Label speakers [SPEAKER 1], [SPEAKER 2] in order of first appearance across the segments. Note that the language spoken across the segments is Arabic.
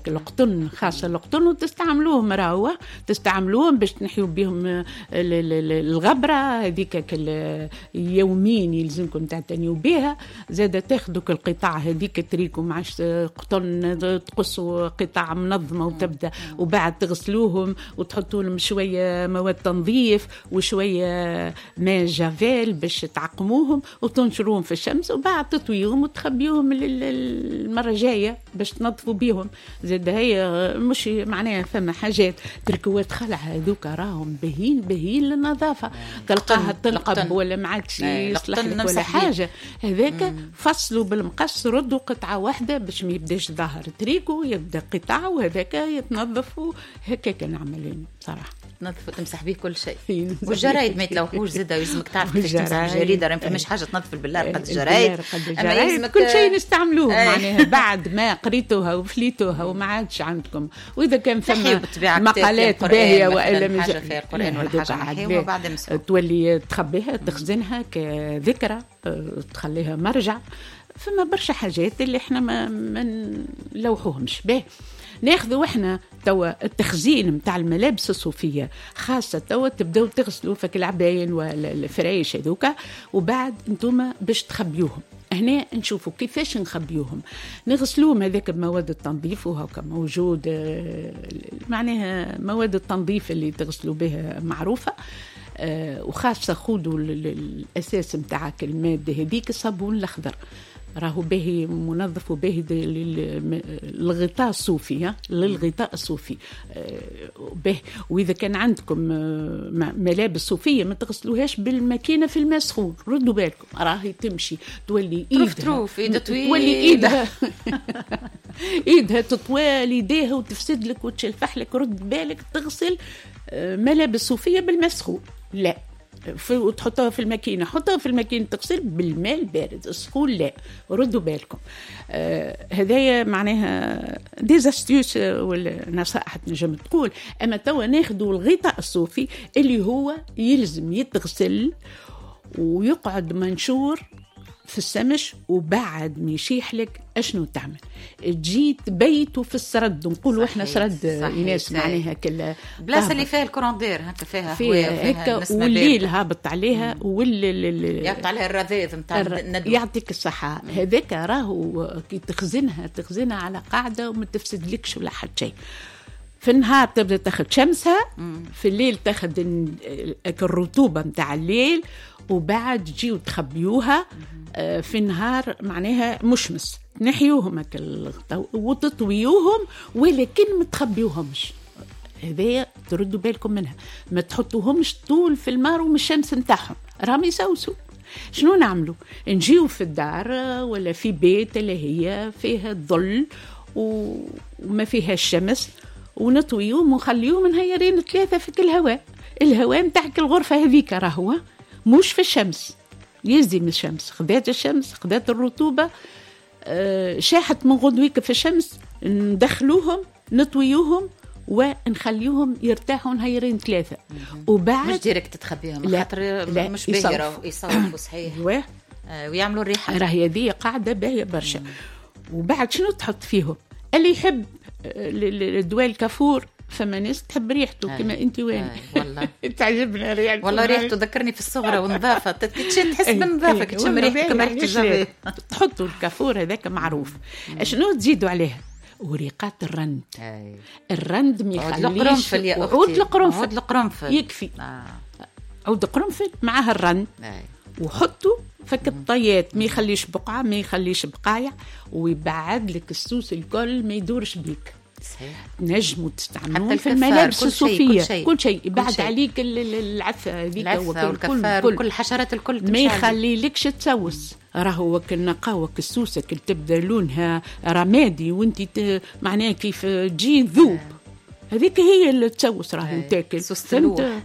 [SPEAKER 1] هذاك القطن، خاصة القطن، وتستعملوهم راهو تستعملوهم باش تنحيوا بهم الغبرة هذيك يومين يلزمكم تعتنيوا بها. زاد تاخذوا القطع هذيك تريكوا معش قطن، تقصوا قطع منظمة وتبدأ، وبعد تغسلوهم وتحطوا لهم شوية مواد تنظيف وشوية ماء جافيل باش تعقموهم وتنشروهم في الشمس، وبعد تطويهم وتخبيوهم المرة الجاية باش تنظفوا بيهم. زاد هي مش معناها فما حاجات تركوات خلع هذوك راهم بهين للنظافة، تلقاها تنقب ولا ما عادش يصلح لك ولا حاجة. هذاك فصلوا بالمقص، ردوا قطعة واحدة باش ما يبداش ظاهر تريكو، يبدا قطعة وهذاك يتنظفوا. هكاك نعملين بصراحة،
[SPEAKER 2] تنظف وتمسح به كل شيء. والجرايد ما يتلوحوش زاده، يلزمك تعرف كيفاش تمسح جريده، ما فماش حاجه تنظف بالله قد الجرايد.
[SPEAKER 1] اما يلزمك كل شيء نستعملوه معناها بعد ما قريتوها وفليتوها وما عادش عندكم. واذا كان فما مقالات باهيه والا
[SPEAKER 2] حاجه خير قران ولا حاجه نحيوها بعد مسحوها،
[SPEAKER 1] تولي تخبيها تخزنها كذكرى، تخليها مرجع. فما برشا حاجات اللي احنا ما نلوحوهمش به. ناخذوا احنا توا التخزين متاع الملابس الصوفيه، خاصه توا تبداو تغسلوا فك العباين والفرايش هذوك، وبعد انتم باش تخبيوهم. هنا نشوفوا كيفاش نخبيوهم. نغسلوهم هذاك بمواد التنظيف، وهكا موجود معناها مواد التنظيف اللي تغسلوا بها معروفه. وخاصه خذوا الاساس متاع الماده هذيك الصابون الاخضر، راهو باهي منظف وباهي للغطاء الصوفي، للغطاء الصوفي باهي. واذا كان عندكم ملابس صوفيه ما تغسلوهاش بالماكينه في الماء سخون، ردوا بالكم راهي تمشي تولي ايدها تطوال يديها وتفسد لك وتشلفح لك. رد بالك تغسل ملابس صوفيه بالماء سخون، لا وتحطها في الماكينة، حطها في الماكينة تغسل بالماء البارد السخون، لا. ردوا بالكم. هذايا معناها ديزاستيوس ولا نصائح تنجم تقول. أما توا ناخدوا الغطاء الصوفي اللي هو يلزم يتغسل ويقعد منشور في السمش، وبعد ما يشيح لك اشنو تعمل؟ تجي تبيتوا في السرد، نقولوا احنا سرد الناس معناها كل
[SPEAKER 2] بلاصه اللي فيها الكوروندير هكا فيها هواء
[SPEAKER 1] هكا، والليل هابط عليها
[SPEAKER 2] يهبط عليها الرذاذ نتاع الندوه.
[SPEAKER 1] يعطيك الصحه. هذاك راهو كي تخزنها على قاعده وما تفسدلكش ولا حتى شيء. في النهار تبدا تاخذ شمسها، في الليل تاخذ الرطوبه نتاع الليل، وبعد تجيو تخبيوها في النهار معناها مشمس، نحيوهم وتطويوهم، ولكن ما تخبيوهمش. هذا تردوا بالكم منها، ما تحطوهمش طول في الماء ومن الشمس نتاعهم راهم يسوسوا. شنو نعملوا؟ نجيو في الدار ولا في بيت اللي هي فيها الظل وما فيها الشمس، ونطويوهم ونخليوهم نهيرين 3 في كل الهواء متاعك الغرفة هذيك راهو مش في الشمس، يلزم الشمس. خذات الشمس، خذات الرطوبة، شاحت من غدويك في الشمس، ندخلوهم نطويوهم ونخليوهم يرتاحوا نهيرين 3. وبعد
[SPEAKER 2] مش ديريكت تخبيهم خاطر مش باهي يصوفوا صحيح ويعملوا الريحة.
[SPEAKER 1] راهي هذه قاعدة باهية برشا. وبعد شنو تحط فيهم؟ اللي يحب الدواء الكافور، فما ناس تحب ريحته كما انت وين
[SPEAKER 2] والله
[SPEAKER 1] تعجبنا ريحته،
[SPEAKER 2] والله ريحته تذكرني في الصغرى والنظافه، تحس بالنظافه تشم ريحته كما ريحه الجبل.
[SPEAKER 1] تحطوا الكافور هذاك معروف. شنو تزيدوا عليها؟ وريقات الرند. الرند ما يخليش عود القرنفل يكفي. عود القرنفل معها الرند، وحطوا فك الطيات، ما يخليش بقعه ما يخليش بقايع، ويبعد لك السوس الكل ما يدورش بيك.
[SPEAKER 2] صحيح.
[SPEAKER 1] نجموا تستعملون في الملابس الصوفية، كل شيء يبعد عليك العفة هذيك
[SPEAKER 2] والكفار وكل حشرات الكل
[SPEAKER 1] ما يخلي لكش تسوس. راهو كالنقاوة كالسوسة كل تبدا لونها رمادي وانت معناها كيف تجي ذوب، هذيك هي اللي تسوس راهو تاكل.
[SPEAKER 2] سوسة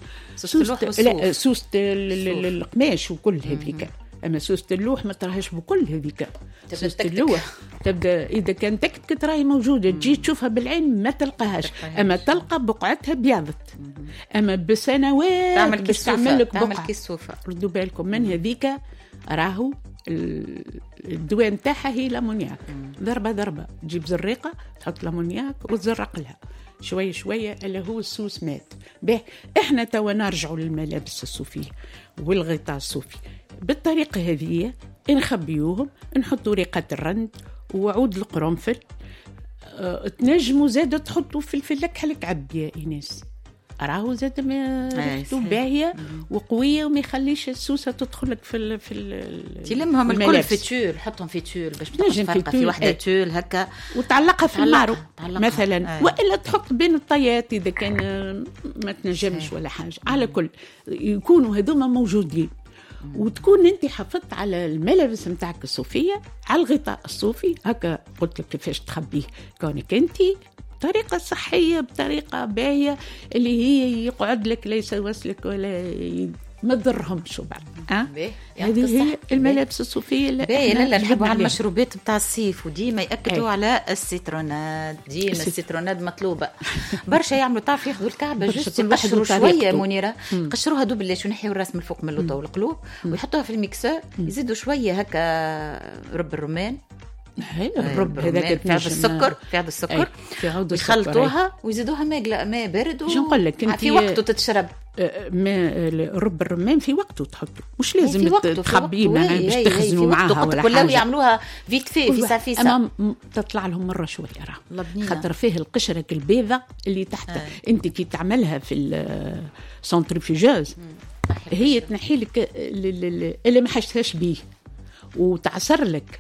[SPEAKER 1] القماش وكل هذيك. أما سوسة اللوح ما تراهش بكل هذيك. سوسة اللوح تبدأ إذا كان تكتك راهي موجودة، تجي تشوفها بالعين ما تلقاهاش، أما تلقى بقعتها بيضت. أما بسنوات
[SPEAKER 2] تعمل
[SPEAKER 1] كيس صوفة. ردوا بالكم من هذيك راهو الدواء نتاعها هي الأمونياك، ضربة تجيب زريقة تحط الأمونياك وتزرق لها شوية شوية اللي هو السوس مات به. احنا توا نرجعوا للملابس الصوفية والغطاء الصوفي بالطريقة هذه، نخبيوهم، نحطوا ريقة الرند وعود القرنفل. تنجموا زادة تحطوا فلفل لك عب يا إيناس، راهو زاد ريحته باهيه وقويه وما يخليش السوسه تدخلك في
[SPEAKER 2] تلمهم الكل في تول، حطهم في تول باش تنجم في وحده تول هكا
[SPEAKER 1] وتعلقها في المارو مثلا والا تحط بين الطيات اذا كان ما تنجمش ولا حاجه. على كل يكونوا هذوما موجودين، وتكون انت حافظت على الملابس نتاعك الصوفيه، على الغطاء الصوفي هكا. قلت لك كيفاش تخبيه كونك انت بطريقة صحية بطريقة باهية اللي هي يقعد لك ليس يوصلك ولا ما تضرهمش وبعد. هذه هي الملابس الصوفية.
[SPEAKER 2] لا نحبوا على المشروبات بتاع الصيف وديما يأكدوا على السيترونات، ديما السيترونات مطلوبة برشا. يعملوا تعرف ياخذوا الكعبة جست يقشروا شوية منيرة، قشروها دوب الليش ونحيوا الراس من الفوق من اللوطة والقلوب ويحطوها في الميكسر، يزيدوا شوية هكا رب الرمان،
[SPEAKER 1] الرب هذاك
[SPEAKER 2] في عود السكر يخلطوها ويزيدوها ماء بارد
[SPEAKER 1] نقول لك
[SPEAKER 2] في وقته تتشرب.
[SPEAKER 1] رب الرمان في وقته تحطه، مش لازم تخبيه باش تخزنوا معاها ولا حاجه.
[SPEAKER 2] يعملوها فيت في ساعه
[SPEAKER 1] تطلع لهم مره شويه خاطر فيه القشره البيضة اللي تحت. انت كي تعملها في السنتريفيجوز هي تنحي لك اللي ما حشتهاش بيه وتعصر لك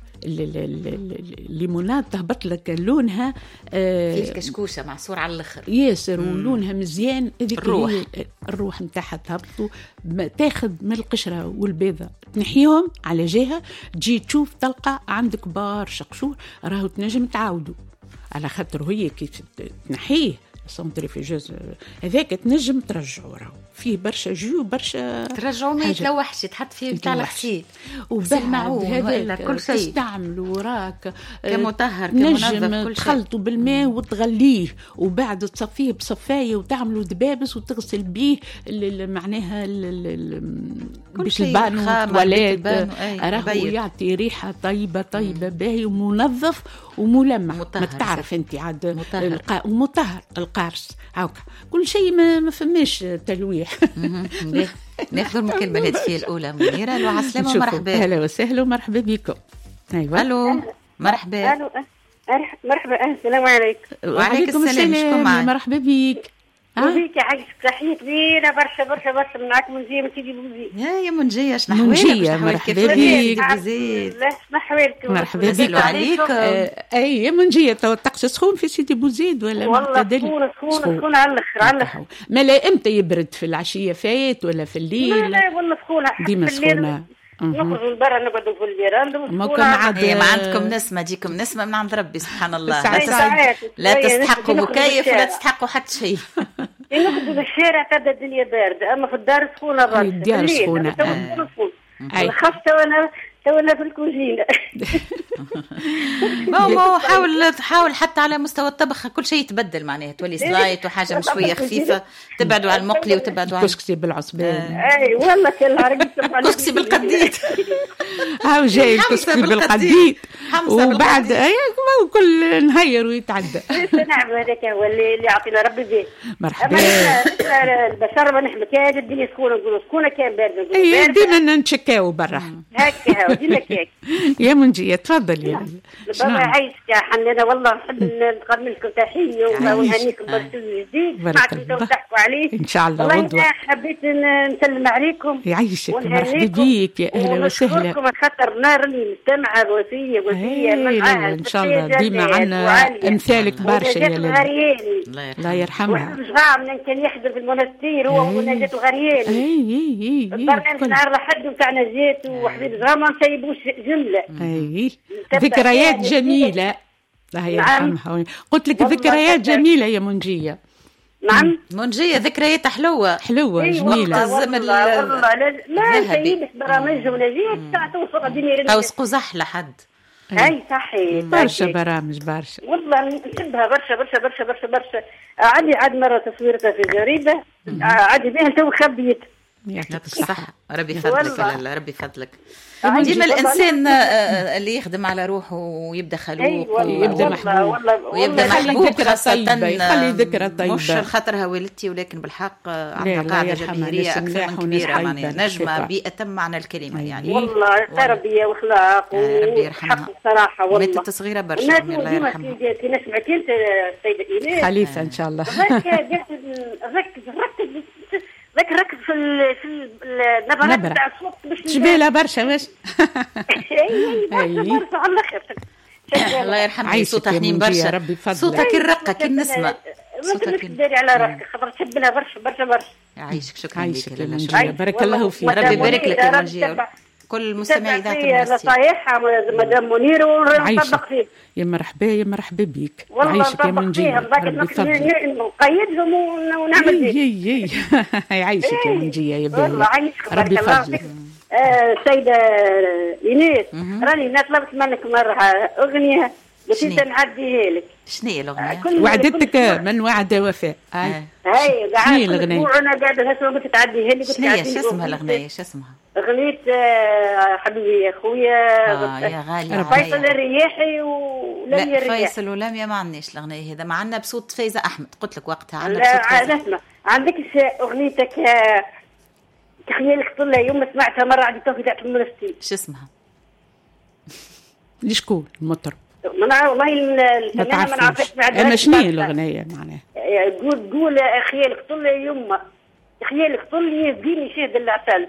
[SPEAKER 1] الليمونات، تهبط لك لونها
[SPEAKER 2] في الكشكوشه معصور على الاخر
[SPEAKER 1] ياسر ولونها مزيان. هذيك الروح نتاعها تهبطوا، تاخذ من القشره والبيضه تنحيهم على جهه، تجي تشوف تلقى عندك برشا قشور راهو تنجم تعاودوا على خاطر هي كيف تنحيه سنتريفيجوز هذاك تنجم ترجعوا راهو فيه برشا جو برشا
[SPEAKER 2] ترجعوا ما يتلوحش، تحط فيه بتاع الغسيل
[SPEAKER 1] وبالمعون هذا كل شيء تستعملوا وراك
[SPEAKER 2] كمطهر كمنظف،
[SPEAKER 1] نجم تخلطوا بالماء وتغليه وبعد تصفيه بصفايه وتعملوا دبابس وتغسل بيه معناها
[SPEAKER 2] باش
[SPEAKER 1] البانو والتواليت راهو يعطي ريحه طيبه باهي ومنظف وملمع. ما تعرف انت عاد ومطهر القارص هاكا كل شيء ما فماش تلويح.
[SPEAKER 2] ناخذ المكالمه الهاتفيه الاولى منيره. الو عسلامه ومرحبا.
[SPEAKER 1] اهلا وسهلا ومرحبا بكم.
[SPEAKER 2] ايوه الو مرحبا.
[SPEAKER 3] الو مرحبا السلام عليكم.
[SPEAKER 2] وعليكم السلام. شكون معك؟
[SPEAKER 1] مرحبا بك.
[SPEAKER 3] وفيك عايش تحية كبيرة برشا معاك منجية من سيدي بوزيد.
[SPEAKER 2] يا منجية شنو
[SPEAKER 1] منجية مرحبا بك
[SPEAKER 3] بوزيد. لا شنو حوالكم؟
[SPEAKER 1] مرحبا بك عليكم. اي يا منجية تو الطقس سخون في سيدي بوزيد ولا
[SPEAKER 3] معتدل؟ والله سخون على الاخر.
[SPEAKER 1] ما لا امتى يبرد في العشية فايت ولا في الليل؟
[SPEAKER 3] لا والله سخونة
[SPEAKER 1] ديما سخونة.
[SPEAKER 3] نخرجوا لبرا نقعدوا في البيران.
[SPEAKER 2] ما عندكم نسمة تجيكم نسمة من عند ربي سبحان الله. لا تستحقوا مكيف ولا تستحقوا حتى شيء.
[SPEAKER 3] نخرجوا بالشارع تبدا الدنيا باردة، أما في الدار سخونة برشا.
[SPEAKER 1] الدار سخونة.
[SPEAKER 3] خفت وانا في الكوزينة.
[SPEAKER 2] حاول حتى على مستوى الطبخ كل شيء يتبدل معناها تولي سلايت وحاجة مش شوية خفيفة، تبعدوا على المقلي وتبعدوا على
[SPEAKER 1] كسكسي بالعصبان.
[SPEAKER 3] اي والله كل عرقت
[SPEAKER 2] كسكسي بالقديد.
[SPEAKER 1] هاو جاي الكسكسي بالقديد وبعد كل نهير ويتعدى.
[SPEAKER 3] نعم هذاك هو اللي يعطينا ربي به.
[SPEAKER 1] مرحبا.
[SPEAKER 3] البشر ما نحمل كان الدنيا سخونة نقولوا سخونة كان باردة.
[SPEAKER 1] اي ديما نتشكاو برا.
[SPEAKER 3] هكا وديما كيك.
[SPEAKER 1] يا منجية تفضلي.
[SPEAKER 3] بابا عايشك يا حنانة والله نحب نقدم لكم تحية ونهنيكم بالاستوديو الجديد. معكم تحكوا عليه
[SPEAKER 1] إن شاء الله.
[SPEAKER 3] والله حبيت نسلم عليكم.
[SPEAKER 1] يعيشك مرحبا بيك يا أهلا وسهلا.
[SPEAKER 3] ونشكركم على خاطر نار المجتمع الوفية
[SPEAKER 1] إن شاء الله ديما عنا أمثالك برشا يا
[SPEAKER 3] الغرياني
[SPEAKER 1] الله يرحمها.
[SPEAKER 3] وحب شغام كان يحضر في المنستير هو ونجاة الغرياني. البرنامج نهار لحد وتاعنا جات وحبيب شغام ما نسيبوش جملة.
[SPEAKER 1] ذكريات جميلة الله يرحمها. قلت لك ذكريات جميلة يا منجية.
[SPEAKER 3] نعم
[SPEAKER 2] منجية ذكريات حلوة
[SPEAKER 1] جميلة.
[SPEAKER 3] والله لا نسيبش برامج ونجيت توصل الدنيا
[SPEAKER 2] توثقوا زحلة حد.
[SPEAKER 3] اي صحيح
[SPEAKER 1] برشا برامج برشا
[SPEAKER 3] والله نحبها برشا. عاد مرة تصويرتها في الجريدة عاد بها تو خبيت
[SPEAKER 1] يعطيك الصحة.
[SPEAKER 2] ربي يفضلك لالا، ربي يفضلك. ديما الانسان اللي يخدم على روحه ويبدا خلوق
[SPEAKER 1] ويبدا محبوب
[SPEAKER 2] ويبدا محبوب خاصة
[SPEAKER 1] خلي ذكرى طيبة،
[SPEAKER 2] مش خاطرها والدتي، ولكن بالحق عندها قاعدة جماهيرية أكثر من كبيرة، معناها نجمة بأتم معنى الكلمة يعني.
[SPEAKER 3] والله تربية وأخلاق
[SPEAKER 2] وحق
[SPEAKER 3] الصراحة. والله
[SPEAKER 2] ماتت صغيرة برشا، الله يرحمها.
[SPEAKER 3] كنا سمعتي السيدة إيناس
[SPEAKER 1] خليفة إن شاء الله.
[SPEAKER 3] ركز في النبرات تاع الصوت باش
[SPEAKER 1] جبيلة برشا واش.
[SPEAKER 3] برشا على الاخر.
[SPEAKER 2] الله يرحمها، صوتها حنين برشا، صوتك الرقة كي نسمع.
[SPEAKER 3] صوتك تداري على روحك خاطر تحب لها برشا.
[SPEAKER 2] يعيشك، شكرا
[SPEAKER 1] لك، بارك الله فيك،
[SPEAKER 2] ربي يبارك لك يا منجية. كل مستمعي إذاعة المنستير
[SPEAKER 3] نصايحها مدام منير ونطبق فيه.
[SPEAKER 1] يا مرحبا بيك، عايشك يا منجية، ربي يفضلك،
[SPEAKER 3] نقيدهم ونعمل
[SPEAKER 1] فيه. يعيشك يا منجية يا بني،
[SPEAKER 3] والله عايشك،
[SPEAKER 1] ربي يفضلك.
[SPEAKER 3] سيدة إيناس، راني طلبت منك مرة أغنية قلت نعديها لك.
[SPEAKER 2] شنو هي الأغنية؟
[SPEAKER 1] وعدتك من وعد وفاء.
[SPEAKER 3] هاي قاعد أسبوع أنا قاعدة نسمع قلت تعديها لي.
[SPEAKER 2] شنو هي؟ شو اسمها الأغنية؟ شو اسمها؟
[SPEAKER 3] أغنية حبيبي يا خويا
[SPEAKER 2] يا غالي
[SPEAKER 3] فيصل الرياحي ولميا الرياحي.
[SPEAKER 2] فيصل ولميا ما عندناش الأغنية هذا، ما عندنا بصوت فايزة أحمد، قلت لك وقتها عندنا
[SPEAKER 3] بصوت فايزة. لا اسمع، عندك أغنيتك خيالك طلع يوم سمعتها مرة عندي توفي تاعت المنستير.
[SPEAKER 2] شو اسمها؟
[SPEAKER 1] لشكون المطرب؟
[SPEAKER 3] والله الفنانة ما نعرفش.
[SPEAKER 1] أما شنو هي الأغنية معناها؟
[SPEAKER 3] قول خيالك طلع يوم خيالك طلع يهديني شهد العسل.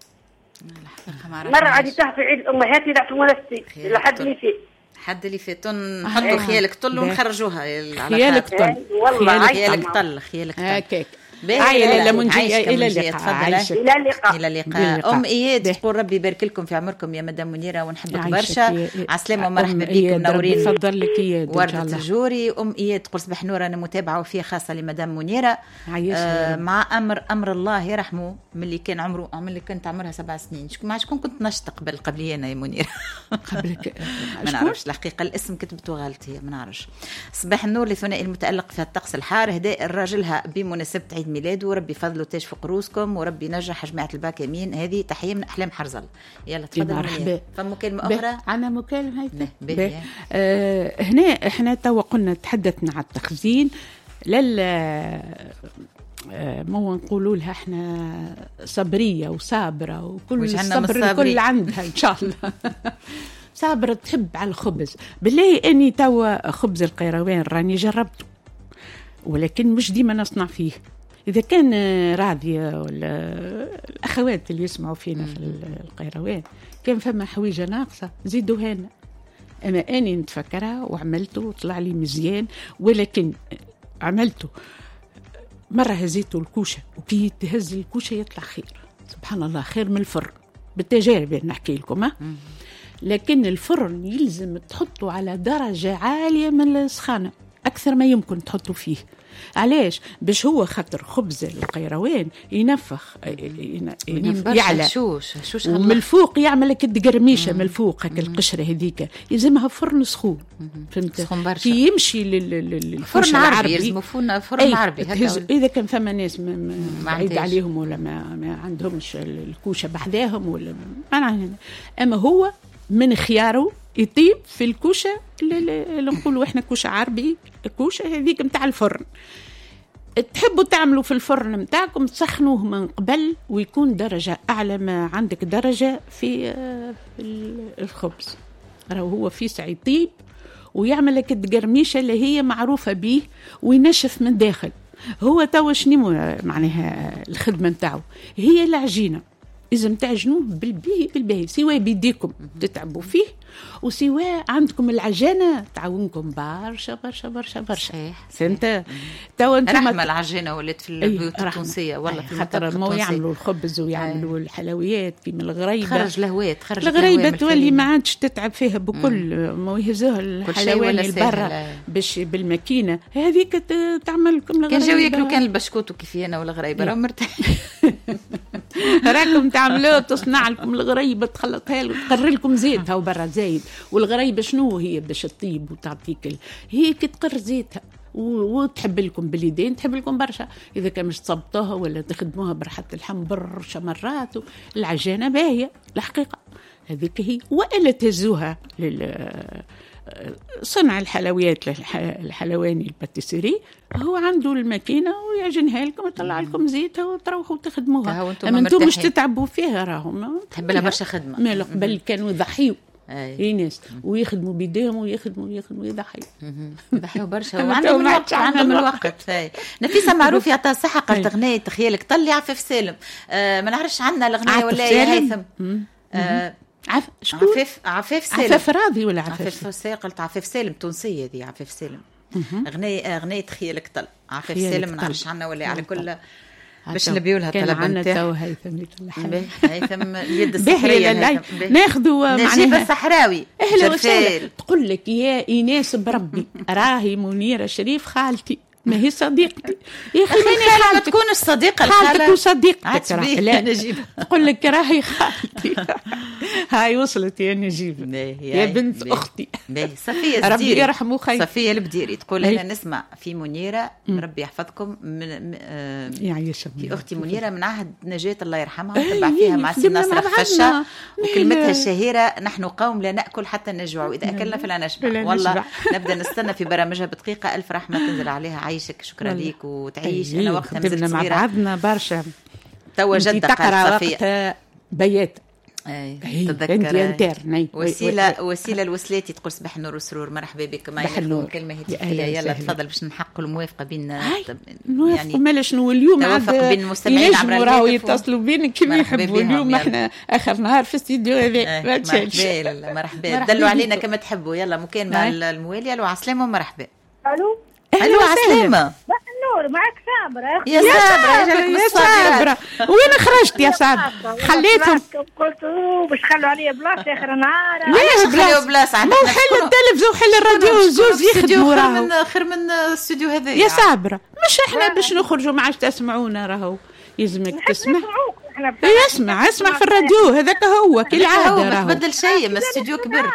[SPEAKER 3] مرة عادي تحت عيد الأمهات تاعت المنستير لحد اللي فيه.
[SPEAKER 2] حد اللي فيه نحطوا خيالك طل ونخرجوها.
[SPEAKER 1] خيالك طل
[SPEAKER 2] والله خيالك طل
[SPEAKER 1] هكاك. عايلة منجية إلى اللقاء.
[SPEAKER 2] إلى اللقاء. أم إياد تقول ربي يبارك لكم في عمركم يا مدام منيرة ونحبك برشا. عسلامة ومرحبا بكم منورين.
[SPEAKER 1] تفضل لك إياد.
[SPEAKER 2] وردة الجوري. أم إياد تقول صباح نور، أنا متابعة وفيها خاصة لمدام منيرة. مع أمر الله يرحمه من اللي كانت عمرها 7 سنين. مع شكون كنت نشط قبلي أنا يا منيرة؟
[SPEAKER 1] قبلك
[SPEAKER 2] ما نعرفش الحقيقة، الاسم كتبته غلط هي، ما نعرفش. صباح النور لثنائي المتألق في الطقس الحار، هداء الراجلها بمناسبة عيد ميلاده، وربي فضله تاج فوق روسكم، وربي نجح جماعة الباك يمين. هذه تحية من أحلام حرزل. يلا تفضل.
[SPEAKER 1] مرحبا.
[SPEAKER 2] فمكالمة أخرى؟
[SPEAKER 1] أنا مكالمة هاي. هنا إحنا توا قلنا تحدثنا على التخزين مو نقولوا لها احنا صبرية وصابرة وكل الصبر الكل عندها إن شاء الله. صابرة تحب على الخبز. بالله أني توا خبز القيروان راني جربته، ولكن مش ديما نصنع فيه. إذا كان راضية ولا الأخوات اللي يسمعوا فينا في القيروان كان فما حويجة ناقصة زيدوا هنا. أنا أني نتفكرها وعملته وطلع لي مزيان، ولكن عملته مرة هزيته الكوشة، وكي تهز الكوشة يطلع خير سبحان الله، خير من الفرن بالتجارب نحكي لكم. لكن الفرن يلزم تحطه على درجة عالية من السخانة أكثر ما يمكن تحطه فيه. علاش؟ باش هو خاطر خبز القيروان ينفخ يعلى ومن الفوق يعمل لك الدقرميشه من الفوق هكا القشره هذيك يلزمها فرن سخون. فهمت؟ كي يمشي للفرن العربي
[SPEAKER 2] يلزموا فرن عربي
[SPEAKER 1] اذا كان فما ناس بعيد عليهم ولا ما عندهمش الكوشه بحذاهم ولا اما هو من خياره يطيب في الكوشة اللي نقولوا احنا كوشة عربي، الكوشة هذيك متاع الفرن. تحبوا تعملوا في الفرن متاعكم تسخنوه من قبل ويكون درجة أعلى ما عندك درجة في الخبز. هو في يطيب ويعمل لك الدقرميشة اللي هي معروفة به وينشف من داخل. هو توا شنو معناها الخدمة متاعه؟ هي العجينة لازم تعجنوه بالباهي سواء بيديكم تتعبوا فيه وسواء عندكم العجانة تعاونكم برشا. فهمت؟
[SPEAKER 2] توا انتم رحمة العجانة ولات في البيوت التونسية والله في
[SPEAKER 1] خاطر ما يعملوا الخبز ويعملوا الحلويات كيما الغريبة.
[SPEAKER 2] خرج
[SPEAKER 1] الغريبة تولي ما عادش تتعب فيها بكل ما يهزوها الحلواني البرة باش بالماكينة هذيك تعمل لكم الغريبة.
[SPEAKER 2] كان جاو ياكلوا كان البشكوت وكيفية أنا والغريبة راهم مرتاحين.
[SPEAKER 1] راكم تعملوه تصنع لكم الغريبة تخلطها وتقرر لكم زيتها وبرا زايد. والغريبة شنو هي باش تطيب وتعطيك هي كتقر زيتها وتحب لكم باليدين، تحب لكم برشا. اذا كان مش تصبطوها ولا تخدموها برحة اللحم برشا مرات، العجانه باهيه الحقيقه هذيك هي. والا تهزوها صنع الحلويات الحلواني الباتيسيري، هو عنده الماكينه ويعجنها لكم ويطلع لكم زيتها وتروحوا تخدموها. اما انتم مش تتعبوا فيها، راهم
[SPEAKER 2] تحب لها برشا خدمه.
[SPEAKER 1] ما قبل كانوا يضحيوا ناس ويخدموا بيديهم ويخدموا يضحيوا
[SPEAKER 2] برشا وعندهم الوقت. نفيسه معروف يعطيها الصحه قالت اغنيه تخيلك طلي عفاف سالم. ما نعرفش عندنا الاغنيه ولا يا هيثم؟ عفاف سالم،
[SPEAKER 1] عفاف راضي ولا
[SPEAKER 2] عفاف سالم؟ قلت عفاف سالم تونسيه دي عفاف سالم. اغنيه تخيلك طل عفاف سالم ما نعرفش عنا ولا على كل باش نبيو لها طلب
[SPEAKER 1] نتاعو.
[SPEAKER 2] هيثم اليد السحريه
[SPEAKER 1] ناخذوا
[SPEAKER 2] نجيب الصحراوي.
[SPEAKER 1] اهلا وسهلا. تقول لك يا ايناس بربي راهي منيره شريف خالتي ما هي صديقتي يا اخي.
[SPEAKER 2] ما تكون الصديقه
[SPEAKER 1] خالتك وصديقتك.
[SPEAKER 2] لا نجيب
[SPEAKER 1] تقول لك راهي خالتي. هاي وصلت يا نجيب يا بنت اختي
[SPEAKER 2] صفيه
[SPEAKER 1] ربي يرحمه خير.
[SPEAKER 2] صفيه البديري تقول انا نسمع في منيره ربي يحفظكم
[SPEAKER 1] يعيشها
[SPEAKER 2] في اختي منيره من عهد نجاة الله يرحمها وتبع فيها مع سي ناصر خفشه وكلمتها الشهيره نحن قوم لا ناكل حتى نجوع واذا اكلنا فلا نشبع. والله نبدا نستنى في برامجها بدقيقه. الف رحمه تنزل عليها. عايشك شكرا ليك وتعيش. انا وقتها نزلت
[SPEAKER 1] مع بعضنا برشا.
[SPEAKER 2] توا جدة
[SPEAKER 1] تقرا وقت بيات
[SPEAKER 2] تتذكر وسيله الوسلاتي تقول صباح النور والسرور مرحبا بك معي كلمه هاتفيه. يلا تفضل باش نحققوا الموافقه بين
[SPEAKER 1] يعني مالا شنو اليوم
[SPEAKER 2] توافق بين المستمعين عبر
[SPEAKER 1] الهاتف راهو يتصلوا بينك كيما يحبوا. اليوم احنا اخر نهار في الاستديو هذا
[SPEAKER 2] مرحبا دلوا علينا كما تحبوا. يلا مكان مع المواليه. الو عسلامه ومرحبا.
[SPEAKER 3] الو
[SPEAKER 2] عسلامه.
[SPEAKER 3] نور معك صابره
[SPEAKER 1] يا صابره وين خرجت يا صابره؟ خليتهم
[SPEAKER 3] قلت باش خلوا عليا بلاصه اخر نهار.
[SPEAKER 1] ليش خلوا بلاصه؟ عندنا حل التلفزيون وحل الراديو زوز يخدموا راهو
[SPEAKER 2] خير من الاستوديو هذا
[SPEAKER 1] يا صابره. مش احنا باش نخرجوا ما عادش تسمعونا راهو يلزمك تسمع. اسمع في الراديو هذاك هو كالعاده
[SPEAKER 2] ما تبدل شيء. ما الاستوديو كبر.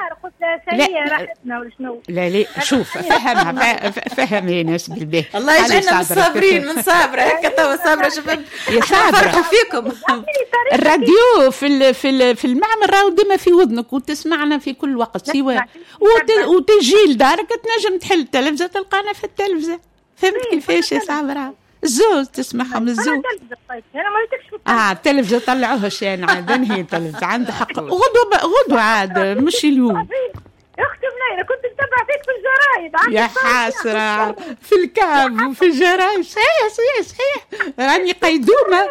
[SPEAKER 1] لا شوف فهم يا ناس بالباه.
[SPEAKER 2] الله يجعلنا من الصابرين من صابره هكا توا صابره. شوف
[SPEAKER 1] يا صابره
[SPEAKER 2] فيكم
[SPEAKER 1] الراديو في المعمل راهو ديما في ودنك وتسمعنا في كل وقت سواء وتجي لدارك تنجم تحل التلفزه تلقانا في التلفزه. فهمت كيفاش يا صابره؟ الزوز تسمعهم الزوز. التلفزة طلعوها شان عاد هي التلفزة عندها حق. غدوة عاد مش اليوم.
[SPEAKER 3] اختي منيرة كنت نتبع فيك في الجرايد.
[SPEAKER 1] يا حسرة في الكعب وفي الجرايد. صحيح راني قيدومة.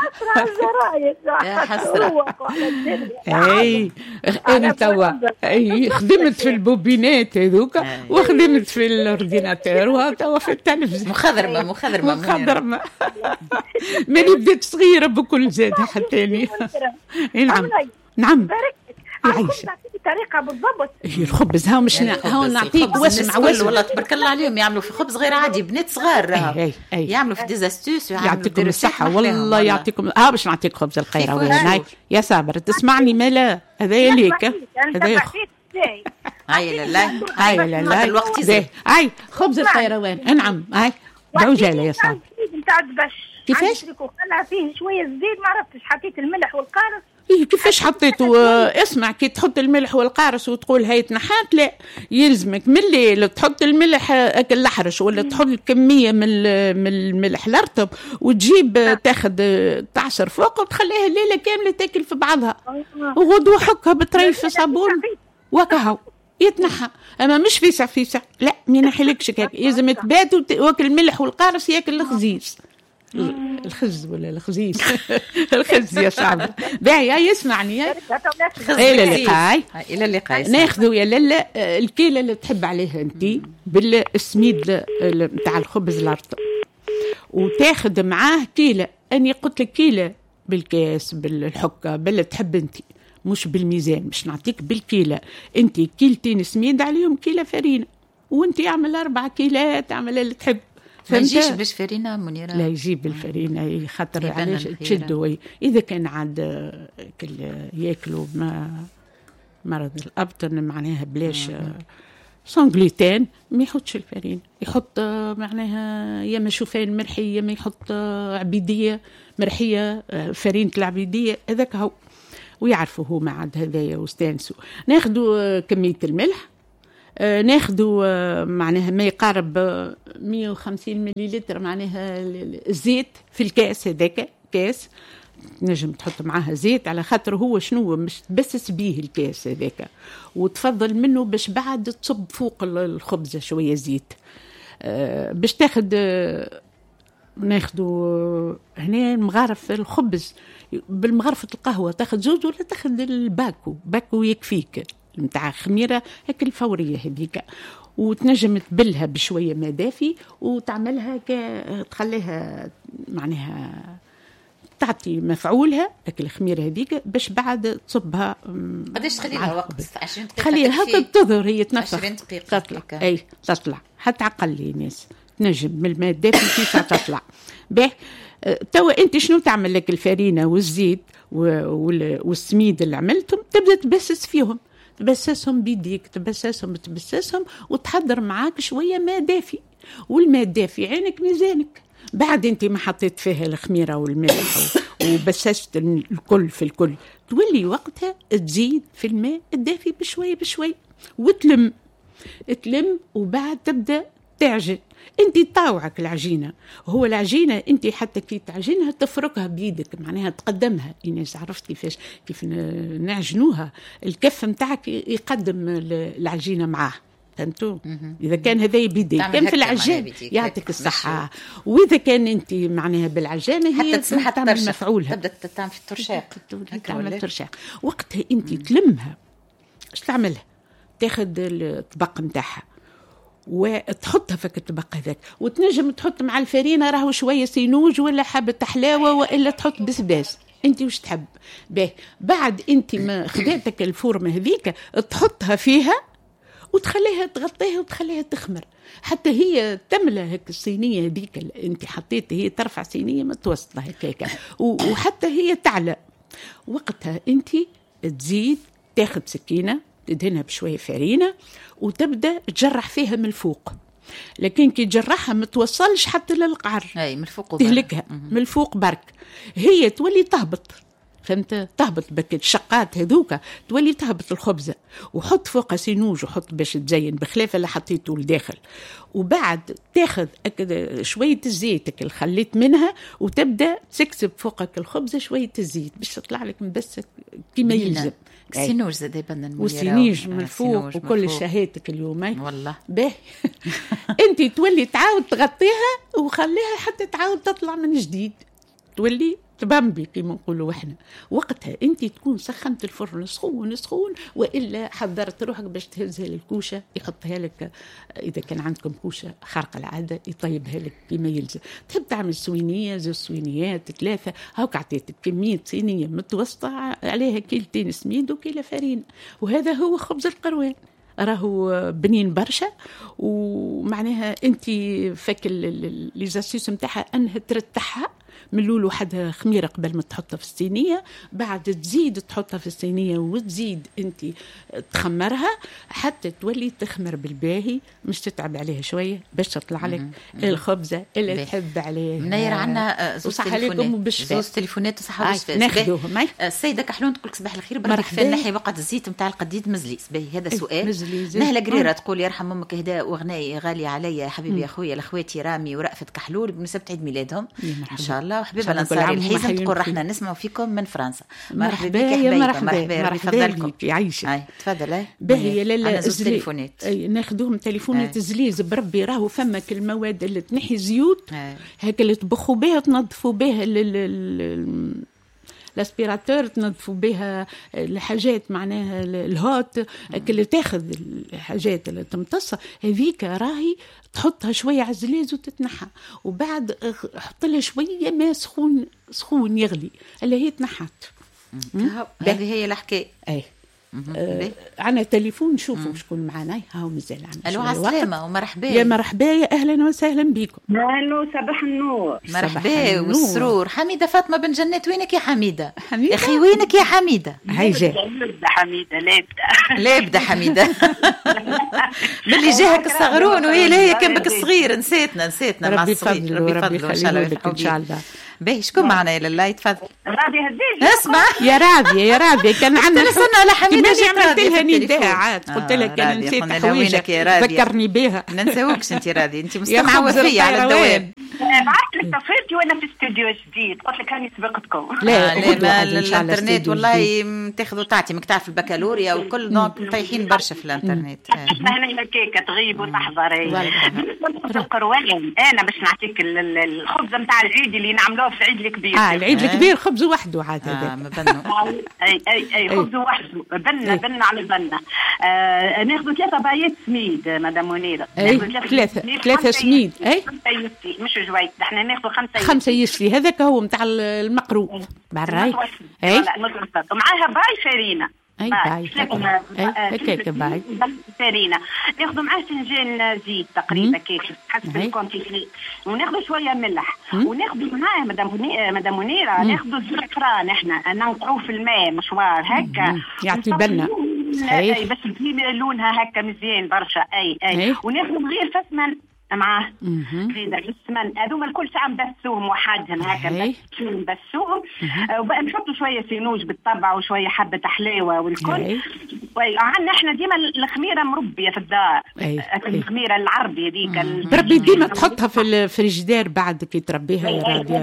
[SPEAKER 2] يا حسرة.
[SPEAKER 1] أنا توا خدمت في البوبينات هذوك وخدمت في الأورديناتور وتوا في التلفزيون. مخضرمة. ماني بديت صغيرة بكل زاد حتى نعم.
[SPEAKER 3] عايشة طريقة بالضبط.
[SPEAKER 1] الخبز هاو مش هاو نعطيك واسمع
[SPEAKER 2] والله تبارك الله عليهم يعملوا في خبز غير عادي. بنات صغار يعملوا في ديزاستوس.
[SPEAKER 1] يعطيكم الصحة والله يعطيكم. باش نعطيك خبز الخير وين يا صابر تسمعني مالا هذا ليك هذا
[SPEAKER 2] هاي لا الوقت يزيد.
[SPEAKER 1] هاي خبز الخيروان. نعم هاي بعجالة يا صابر. كيفاش؟
[SPEAKER 3] خلها فيه شوية زيت ما عرفتش حطيت الملح والقارص.
[SPEAKER 1] كيفاش حطيته؟ اسمع كي تحط الملح والقارص وتقول هاي تنحات لا يلزمك من الليل تحط الملح اكل الاحرش ولا تحط كميه من الملح الرطب وتجيب تاخذ تعصر فوق وتخليها الليله كامله تاكل في بعضها وغدوه حكها بطريف في صابون وكهو يتنحى. اما مش فيسع لا ما ينحلكش هيك لازم تبات واكل الملح والقارص ياكل الخزيز. الخز ولا الخزيز الخز يا شعب باهي يسمعني. الى اللقاء ناخذوا يا لالا الكيله اللي تحب عليها انت بالسميد نتاع الخبز الرطب وتاخذ معاه كيله. اني قلت لك كيله بالكاس بالحكه باللي تحب انت مش بالميزان. مش نعطيك بالكيله انت كيلتين سميد عليهم كيله فرينه وانت اعمل 4 كيلات اعمل اللي تحب.
[SPEAKER 2] ما يجيش باش فرينة منيرة.
[SPEAKER 1] لا يجيب الفرينة خاطر علاش تشدوا إذا كان عاد ياكلوا مرض الأبطن معناها بلاش سون غلوتين، ما يحطش الفرين، يحط معناها يا ما شوفان مرحي، يا ما يحط عبيديه مرحيه، فرينه العبيديه هذاك هو، ويعرفوا هو معد هذايا واستانسوا. ناخذوا كميه الملح، ناخذوا معناها ما يقارب 150 مليلتر معناها الزيت في الكاس، هذاك كاس نجم تحط معاها زيت، على خاطر هو شنو مش تبسس بيه الكاس هذاك، وتفضل منه باش بعد تصب فوق الخبزة شوية زيت. باش تاخد ناخدو هنا مغارف الخبز بالمغرفة القهوة، تاخد زوج ولا تاخد باكو يكفيك متاع خميرة هيك الفورية هذيك، وتنجم تبلها بشوية ما دافي وتعملها تخليها معناها تعطي مفعولها هيك الخميرة هذيك، باش بعد تصبها.
[SPEAKER 2] قداش تخليها وقت؟ 20 دقيقة
[SPEAKER 1] خليها هكا تظهر هي تنفخ
[SPEAKER 2] 20 دقيقة
[SPEAKER 1] تطلع. اي تطلع حتى عقل ناس تنجم من الماء الدافي كيف تطلع به. توا انت شنو تعمل لك الفرينة والزيت والسميد اللي عملتهم، تبدا تبسس فيهم، تبسسهم بيديك، تبسسهم وتحضر معاك شوية ماء دافي، والماء الدافي عينك ميزانك. بعد انت ما حطيت فيها الخميرة والملح وبسست الكل في الكل، تولي وقتها تزيد في الماء الدافي بشوي بشوي وتلم وبعد تبدأ تعجن. انت طاوعك العجينة، هو العجينة انت حتى كي تعجنها تفركها بيدك، معناها تقدمها. الناس عرفت كيف نعجنوها، الكف متاعك يقدم العجينة معاه، فهمتوا؟ إذا كان هذا بيديك، كان في العجان يعطيك الصحة، وإذا كان أنت معناها بالعجانة هي تعمل مفعولها،
[SPEAKER 2] تبدأ تعمل في الترشاق،
[SPEAKER 1] تعمل ترشاق. وقتها أنت تلمها، إيش تعملها؟ تاخد الطبق متاعها وتحطها في الطبق هذاك، وتنجم تحط مع الفرينة راهو شوية سينوج ولا حبة حلاوة، وإلا تحط بسباس، أنت وش تحب. بعد أنت ما خداتك الفورمة هذيك تحطها فيها وتخليها تغطيها وتخليها تخمر حتى هي تملى هيك الصينية هذيك اللي انت حطيتها، هي ترفع صينية متوسطة هيك وحتى هي تعلى. وقتها انت تزيد تاخد سكينة تدهنها بشوية فرينة وتبدأ تجرح فيها من الفوق، لكن كي تجرحها ما توصلش حتى للقعر،
[SPEAKER 2] اي من الفوق
[SPEAKER 1] تهلكها من الفوق برك، هي تولي تهبط، فهمت؟ تهبط بك الشقات هذوك، تولي تهبط الخبزة، وحط فوقها سينوج وحط باش تزين بخلاف اللي حطيته لداخل. وبعد تاخذ شوية الزيت اللي خليت منها وتبدأ تكسب فوقك الخبزة شوية الزيت باش تطلع لك مبسك كما يلزم.
[SPEAKER 2] سينوج زاد يبان
[SPEAKER 1] وسينيج من الفوق وكل شهيتك اليومين
[SPEAKER 2] والله
[SPEAKER 1] باهي. انت تولي تعاود تغطيها وخليها حتى تعاود تطلع من جديد، تولي تبامبي كما نقولوا احنا. وقتها انت تكون سخنت الفرن سخون، والا حضرت روحك باش تهزها للكوشه، يحطها لك اذا كان عندكم كوشه خارقه العاده يطيبها لك كما يلزم. تحب تعمل سوينيه، 2 سوينيات 3، هاك عطيتك كميه صينيه متوسطه عليها كيلتين سميد وكيلة فرينه، وهذا هو خبز القروان. راهو بنين برشا، ومعناها انت فك لي زاسيس نتاعها انها ترتاحها من الاول وحدها خميره قبل ما تحطها في الصينيه، بعد تزيد تحطها في الصينيه وتزيد انت تخمرها حتى تولي تخمر بالباهي، مش تتعب عليها شويه باش تطلع لك الخبزه اللي تحب عليها.
[SPEAKER 2] منير عندنا زوز تليفونات وصحه وشفاء
[SPEAKER 1] ناخذوهم.
[SPEAKER 2] السيده كحلون تقول لك صباح الخير، برك في ناحيه وقت الزيت نتاع القديد مزليس. باهي هذا سؤال. نهله قريره تقول يرحم امك اهداء واغنيه غاليه عليا حبيبي اخويا لاخواتي رامي ورأفت كحلول بمناسبه عيد ميلادهم ان شاء الله، وحبيبه الانصاري الحزم تقول رحنا نسمعوا فيكم من فرنسا. مرحبا بك يا حبيبه، مرحبا يفضلكم
[SPEAKER 1] يعيشك.
[SPEAKER 2] تفضل.
[SPEAKER 1] باهي لالا
[SPEAKER 2] تليفونات
[SPEAKER 1] ناخذوهم تليفونات زليز بربي. راهو فمك المواد اللي تنحي زيوت هيك اللي تبخوا بها تنظفوا بها الاسبيراتور، تنظفوا بها الحاجات معناها الهوت اللي تاخذ الحاجات اللي تمتصها هذيك، راهي تحطها شويه على الزليز وتتنحى، وبعد حط لها شويه ماء سخون يغلي اللي هي تنحت.
[SPEAKER 2] هذه هي الحكايه.
[SPEAKER 1] اي عنا تليفون نشوفوا شكون معنا. هاو مازال عنا.
[SPEAKER 2] الو عسلامة ومرحبا.
[SPEAKER 1] يا مرحبا يا اهلا وسهلا بكم.
[SPEAKER 3] الو صباح النور.
[SPEAKER 2] مرحبا والسرور. حميدة فاطمة بن جنات وينك يا حميدة؟ اخي وينك يا حميدة؟
[SPEAKER 1] هاي جاي
[SPEAKER 3] لابده حميدة
[SPEAKER 2] لابده حميدة باللي جاهك الصغرون وهي لا كان بك الصغير نسيتنا مع الصغير. ربي فضله ان شاء الله. باهي شكون معنا يا لله؟ تفضل.
[SPEAKER 3] رابية هديج.
[SPEAKER 2] اسمع
[SPEAKER 1] يا رابية كان عندنا
[SPEAKER 2] استنى على حميدة
[SPEAKER 1] عملت لها نداء عاد قلت لها كان نسيت حويجك ذكرني بها.
[SPEAKER 2] ما ننساوكش انت راضي انت مستمعة وفية على الدوام.
[SPEAKER 3] بعثت لك تصويرتي وانا في استوديو جديد قلت لك هاني سبقتكم.
[SPEAKER 2] لا الانترنت والله تاخذوا تعطي ماك تعرف البكالوريا وكل دونك طايحين برشا في الانترنت.
[SPEAKER 3] احنا هنا هكاك تغيب وتحضري. القروان انا باش نعطيك الخبزه نتاع العيد اللي نعملوه في العيد الكبير.
[SPEAKER 1] العيد الكبير خبز وحده عاد
[SPEAKER 2] هذا. ما بنو.
[SPEAKER 3] اي خبز وحده بنا على بنا. ناخذ 3 بايات سميد مدام منيره.
[SPEAKER 1] ثلاثة سميد. اي
[SPEAKER 3] مش جويد احنا ناخذ
[SPEAKER 1] 5 يسلي هذاك هو نتاع المقروء بعراي.
[SPEAKER 3] اي ومعاها باي فرينه.
[SPEAKER 1] اي باي هكاك باي
[SPEAKER 3] فرينه. ناخذ معاه فنجان زيت تقريبا كيف حسب الكونتيتي وناخذ شويه ملح وناخذ معاه مدام منيره ناخذ الزعفران احنا ننقعوه في الماء مشوار هكا
[SPEAKER 1] يعطي بنا.
[SPEAKER 3] اي بس تجيب لونها هكا مزيان برشا. اي وناخذ غير فسمن معاه زيد السمن هذوما الكل ساعه نبسوهم وحدهم هكا نبسوهم وبقى نحطوا شويه سينوج بالطبع وشويه حبه حلاوه والكل. وعندنا احنا ديما الخميره مربيه في الدار. الخميره العربيه ذيك
[SPEAKER 1] ربي ديما تحطها في الفريجدير بعد كي تربيها يا راديا.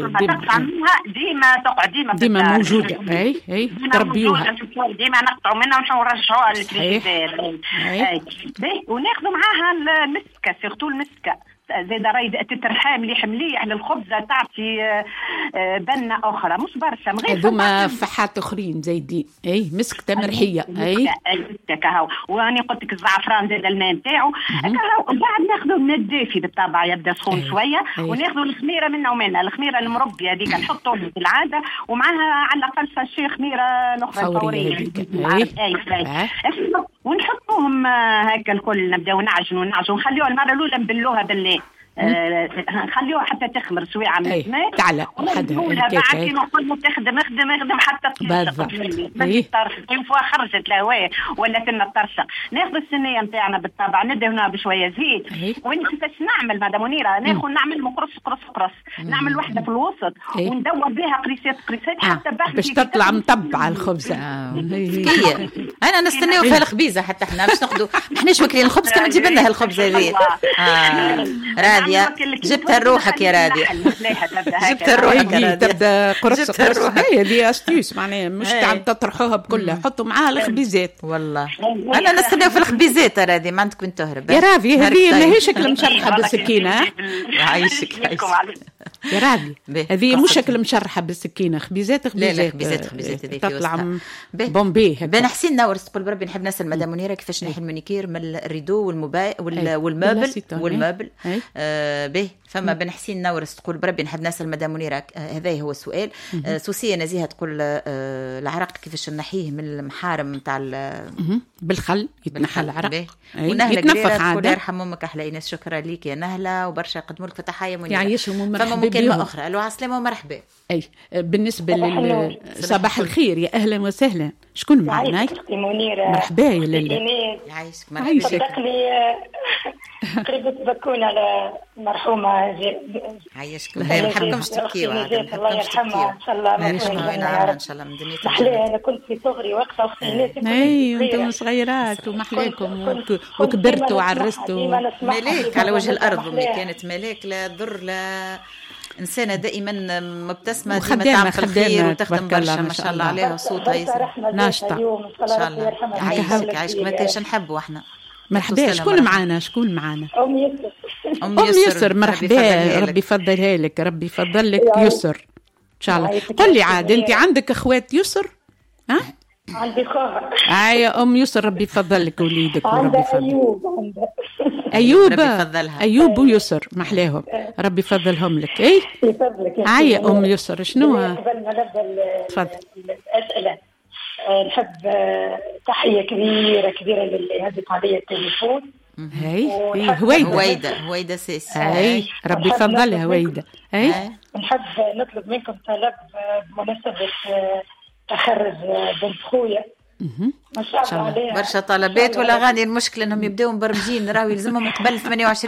[SPEAKER 3] ديما تقعد
[SPEAKER 1] ديما موجوده. اي تربيوها
[SPEAKER 3] ديما نقطعوا منها ونرجعوها للفريجدير. وناخذوا معاها المسكه سيرتو المسكه زيد رايد تترحى مليح للخبزه تعطي بنه اخرى مش برشا من غير
[SPEAKER 1] هذوما فحات اخرين زايدين. اي مسكته مرحيه. اي
[SPEAKER 3] كهو واني قلت لك الزعفران زاد الماء نتاعو كهو. بعد ناخذوا من الدافي بالطبع يبدا سخون شويه وناخذوا الخميره منها الخميره المربيه هذيك نحطوها بالعاده ومعها على الاقل ساشي خميره اخرى فوريه. ونحطوهم هكا الكل نبداو نعجنوا نخليوها المره الاولى نبلوها بالله نخليوها حتى تخمر سويعه من الماء
[SPEAKER 1] تعلى
[SPEAKER 3] وحدها بعد كي نقولوا تخدم حتى تطرشق كيف خرجت الهواء ولا كنا الطرشه. ناخذ الصينيه نتاعنا بالطبع ندهنوها بشويه زيت. وين كيفاش نعمل مدام منيره نعمل قرص نعمل وحده في الوسط وندور بها قريسات حتى
[SPEAKER 1] باش تطلع مطبعه الخبزه.
[SPEAKER 2] انا نستناو فيها الخبيزه حتى احنا باش ناخذوا احناش واكلين الخبز كما تجيب لنا الخبزه هذه. راديا جبتها لروحك يا راديا. جبتها لروحك يا راديا.
[SPEAKER 1] تبدا قرص هذه استيوس معناها مش تعب تطرحوها بكلها حطوا معاها الخبيزات.
[SPEAKER 2] والله انا نستناو في الخبيزات راديا ما عندك وين تهرب
[SPEAKER 1] يا رادي. هذه ماهي شكل مشرحه بالسكينه.
[SPEAKER 2] عايشك
[SPEAKER 1] يا رادي هذه مش شكل مشرحه بالسكينه خبيزات.
[SPEAKER 2] لا خبيزات هذه
[SPEAKER 1] تطلع بومبي.
[SPEAKER 2] بن حسين نور تقول بربي نحب نسال مدام منيره كيفاش نحل المونيكير من الريدو والموبل به. فما بن حسين نورس تقول بربي نحب نسال مدام منيره هذا هو السؤال. سوسيه نزيهه تقول العرق كيفاش نحيه من المحارم نتاع
[SPEAKER 1] بالخل يتنحى العرق.
[SPEAKER 2] ونهله قريره تقول يرحم امك احلى ايناس. شكرا لك يا نهله وبرشا يقدموا لك تحيه منيره.
[SPEAKER 1] يعيشهم ومرحبا.
[SPEAKER 2] فما مكالمه اخرى. الو عسلامه ومرحبا.
[SPEAKER 1] اي بالنسبه صباح الخير يا اهلا وسهلا. شكون معنا؟
[SPEAKER 3] منيره.
[SPEAKER 1] مرحبا يا لاله.
[SPEAKER 2] يعيشك
[SPEAKER 3] مرحبا. صدقني قريبة تبكون على مرحومة.
[SPEAKER 2] عايشك ما نحبكمش تبكيوا.
[SPEAKER 3] الله يرحمها ان شاء الله.
[SPEAKER 2] ان شاء الله من دنيتك.
[SPEAKER 3] محلاه انا كنت في صغري واقفه اختي.
[SPEAKER 1] اي وانتم صغيرات ومحلاكم وكبرتوا وعرستوا.
[SPEAKER 2] ملاك على وجه الارض امي كانت ملاك لا ضر لا إنسانة دائما مبتسمة ديما تعمل في الخير وتخدم برشا ما شاء الله عليها صوتها
[SPEAKER 1] ناشطة
[SPEAKER 2] إن شاء الله. عايشك ما كاش نحبوا احنا.
[SPEAKER 1] مرحبا. شكون معنا؟ أم يسر. مرحبا. ربي يفضلها لك. ربي يفضل لك يسر إن شاء الله. قل لي عاد أنت عندك أخوات يسر؟ ها؟
[SPEAKER 3] عندي خوها.
[SPEAKER 1] يا أم يسر ربي يفضل لك وليدك وربي يفضل. أيوب ويسر محلاهم. ربي يفضلهم لك. أي يا أم يسر شنو؟
[SPEAKER 3] قبل ما نبدأ الأسئلة
[SPEAKER 4] نحب تحية كبيرة للي هدت علي التليفون.
[SPEAKER 1] هاي
[SPEAKER 2] هويدة سيسي.
[SPEAKER 1] هاي ربي يفضلها هويدة. هاي
[SPEAKER 4] نحب نطلب منكم طلب بمناسبة تخرج بنت خويا. ما شاء الله عليها
[SPEAKER 2] برشا طلبات ولا غاني. المشكلة انهم يبداو مبرمجين راهو يلزمهم قبل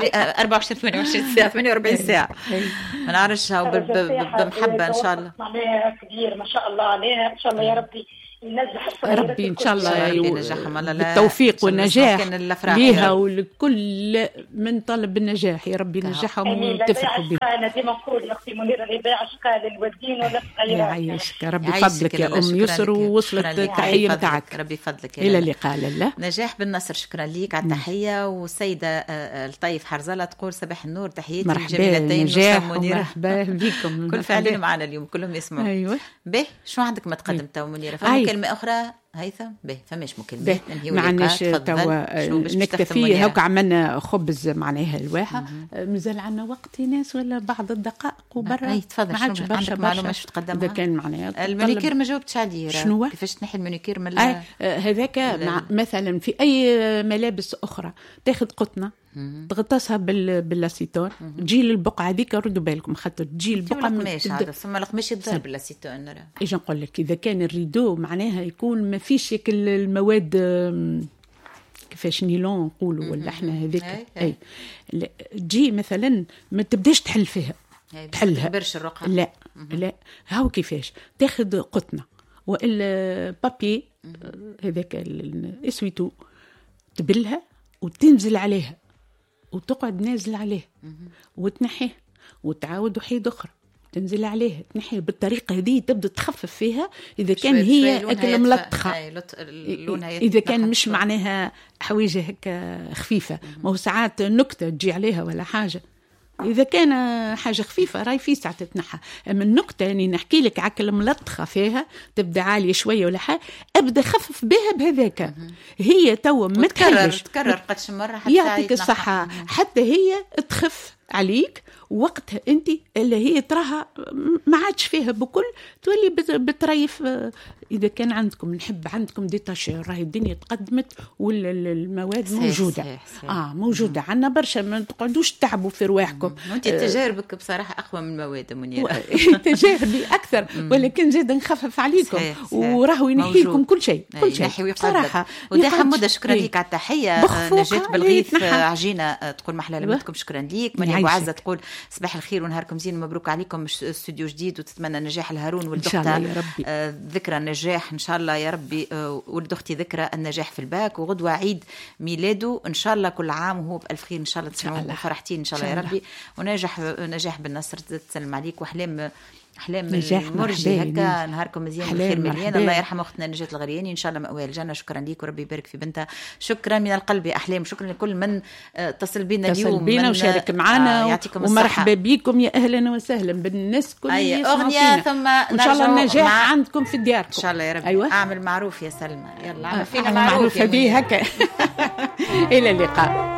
[SPEAKER 2] 24 ساعة 48 ساعة. ما نعرفش بمحبة ان شاء الله.
[SPEAKER 4] عليها كبير ما شاء الله عليها. ان شاء الله يا ربي ينجح
[SPEAKER 1] ربي ان شاء الله
[SPEAKER 2] ينجحهم
[SPEAKER 1] بالتوفيق والنجاح ليها ولكل من طلب النجاح. يا ربي ينجحهم ويتفقوا بهم.
[SPEAKER 4] انا ديما نقول يا اختي منيره اللي باع اشكال الودين ولا
[SPEAKER 1] يا عايشك. ربي فضلك يا ام يسر ووصلت التحيه نتاعك.
[SPEAKER 2] ربي فضلك
[SPEAKER 1] الى اللقاء. لله
[SPEAKER 2] نجاح بن نصر شكرا ليك على التحيه. والسيده الطيف حرزله تقول صباح النور تحياتي
[SPEAKER 1] الجميلتين نجاح مرحبا بكم.
[SPEAKER 2] كل فاعلين معنا اليوم كلهم يسمعوا.
[SPEAKER 1] ايوه
[SPEAKER 2] به شو عندك ما تقدم تو منيره؟ كلمة أخرى هيثم؟ به فماش مكالمات
[SPEAKER 1] معناش توا نكتفي هوك. عملنا خبز معناها الواحة. مازال عنا وقت ناس ولا بعض الدقائق وبرا.
[SPEAKER 2] تفضل.
[SPEAKER 1] ما عادش برشا
[SPEAKER 2] معلومة شو تقدمها؟
[SPEAKER 1] إذا كان معناها
[SPEAKER 2] المونيكير ما جاوبتش عليه.
[SPEAKER 1] شنو
[SPEAKER 2] كيفاش تنحي المونيكير من
[SPEAKER 1] هذاك مثلا في أي ملابس أخرى تاخذ قطنة تغطسها باللاسيتون تجي للبقعة هذيك. ردوا بالكم خاطر تجي البقعة
[SPEAKER 2] القماش هذا ثم القماش يتضرب باللاسيتون.
[SPEAKER 1] ايش نقول لك إذا كان الريدو معناها يكون ما فيش المواد كيفاش نيلون نقولوا ولا احنا هذيك. اي تجي مثلا ما تبداش تحل فيها تحلها
[SPEAKER 2] برش الرقعة.
[SPEAKER 1] لا هاو كيفاش تاخذ قطنة والا بابي هذاك الاسويتو تبلها وتنزل عليها وتقعد نازل عليه وتنحيه وتعاود وحيد أخرى تنزل عليه تنحيه. بالطريقة هذه تبدأ تخفف فيها إذا كان هي أكل ملطخة. إذا كان مش معناها حويجة هكا خفيفة. ما هو ساعات نكتة تجي عليها ولا حاجة. إذا كان حاجة خفيفة راي في ساعة تتنحى. أما النكتة يعني نحكي لك عكل ملطخة فيها تبدأ عالية شوية ولا حاجة أبدأ خفف بها بهذاك. هي توا
[SPEAKER 2] تكرر قدش مرة حتى
[SPEAKER 1] يعطيك الصحة حتى هي تخف عليك. وقتها انت اللي هي تراها ما عادش فيها بكل تولي بتريف. اذا كان عندكم نحب عندكم ديتاشير راهي الدنيا تقدمت والمواد موجوده. صحيح. موجوده عندنا برشا. ما تقعدوش تعبوا في رواحكم.
[SPEAKER 2] انت تجاربك بصراحه اقوى من المواد منيره.
[SPEAKER 1] تجاربي اكثر ولكن زيد نخفف عليكم وراهو ينحي لكم كل شيء
[SPEAKER 2] بصراحه. ودي حموده شكرا ليك على التحيه. نجاة بالغيث عجينه تقول محلى لمتكم شكرا ليك. منى ابو عزه تقول صباح الخير ونهاركم زين مبروك عليكم استوديو جديد وتتمنى نجاح الهارون والدكتور. ذكرى النجاح ان شاء الله يا ربي. ولد اختي ذكرى النجاح في الباك وغدوه عيد ميلاده ان شاء الله. كل عام وهو بالف خير ان شاء الله. تسمعوا فرحتين ان شاء الله يا ربي. ونجاح بالنصر تسلم عليك واحلام مرجي هكا. نهاركم مزيان بالخير مليان. الله يرحم اختنا نجاة الغرياني ان شاء الله مأوى الجنه. شكرا ليك وربي يبارك في بنتها. شكرا من القلب يا احلام. شكرا لكل من اتصل بنا اليوم
[SPEAKER 1] وشارك معنا ومرحبا بكم يا اهلا وسهلا بالناس كل
[SPEAKER 2] اغنيه ثم
[SPEAKER 1] ان شاء الله النجاح عندكم في دياركم
[SPEAKER 2] ان شاء الله يا رب.
[SPEAKER 1] أيوة.
[SPEAKER 2] اعمل معروف يا سلمى. يلا اعمل فينا
[SPEAKER 1] معروف هذه هكا. الى اللقاء.